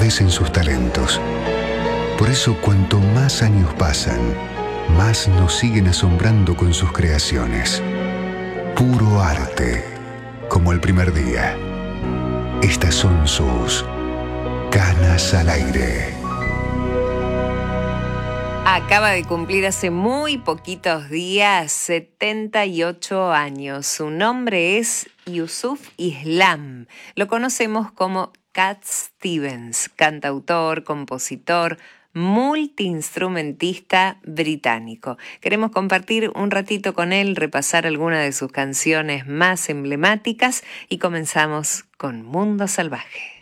florecen sus talentos. Por eso, cuanto más años pasan, más nos siguen asombrando con sus creaciones. Puro arte, como el primer día. Estas son sus Canas al Aire. Acaba de cumplir hace muy poquitos días 78 años. Su nombre es Yusuf Islam. Lo conocemos como Cat Stevens, cantautor, compositor, multiinstrumentista británico. Queremos compartir un ratito con él, repasar algunas de sus canciones más emblemáticas y comenzamos con Mundo Salvaje.